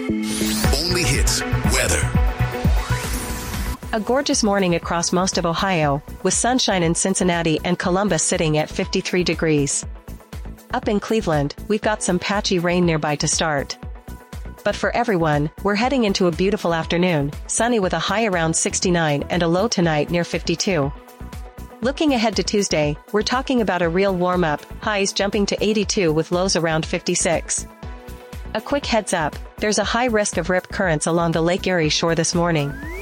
Only Hits weather. A gorgeous morning across most of Ohio, with sunshine in Cincinnati and Columbus sitting at 53 degrees. Up in Cleveland, we've got some patchy rain nearby to start. But for everyone, we're heading into a beautiful afternoon, sunny with a high around 69 and a low tonight near 52. Looking ahead to Tuesday, we're talking about a real warm-up, highs jumping to 82 with lows around 56. A quick heads up, there's a high risk of rip currents along the Lake Erie shore this morning.